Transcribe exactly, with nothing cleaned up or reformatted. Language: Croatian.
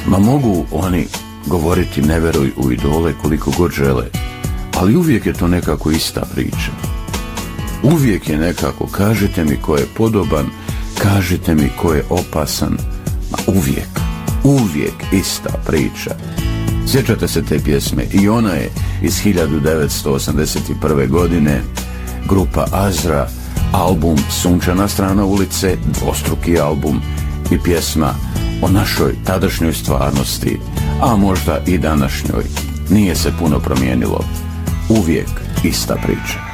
Ma mogu oni govoriti ne veruj u idole koliko god žele, ali uvijek je to nekako ista priča. Uvijek je nekako, kažite mi ko je podoban, kažite mi ko je opasan, ma uvijek, uvijek ista priča. Sjećate se te pjesme? I ona je iz hiljadu devetsto osamdeset prve. godine, grupa Azra, album Sunčana strana ulice, dvostruki album i pjesma o našoj tadašnjoj stvarnosti, a možda i današnjoj. Nije se puno promijenilo. Uvijek ista priča.